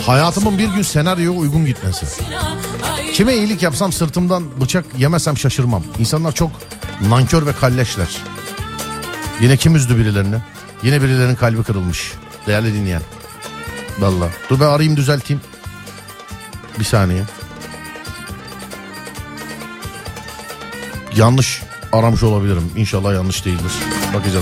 Hayatımın bir gün senaryoya uygun gitmesi. Kime iyilik yapsam sırtımdan bıçak yemesem şaşırmam. İnsanlar çok nankör ve kalleşler. Yine kim üzdü birilerini? Yine birilerinin kalbi kırılmış. Değerli dinleyen. Vallahi. Dur ben arayayım düzelteyim. Bir saniye. Yanlış aramış olabilirim. İnşallah yanlış değildir. Bakacağız.